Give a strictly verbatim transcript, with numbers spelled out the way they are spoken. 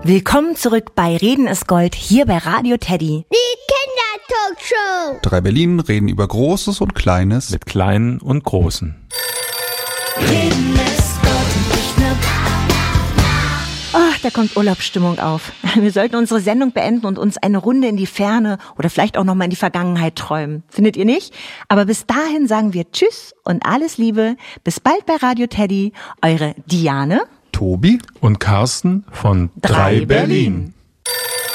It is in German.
Willkommen zurück bei Reden ist Gold, hier bei Radio Teddy. Die Kindertalkshow. Drei Berlin reden über Großes und Kleines. Mit Kleinen und Großen. Reden ist Gold und nicht nur... Ach, da kommt Urlaubsstimmung auf. Wir sollten unsere Sendung beenden und uns eine Runde in die Ferne oder vielleicht auch nochmal in die Vergangenheit träumen. Findet ihr nicht? Aber bis dahin sagen wir Tschüss und alles Liebe. Bis bald bei Radio Teddy. Eure Diane, Tobi und Carsten von Drei Berlin.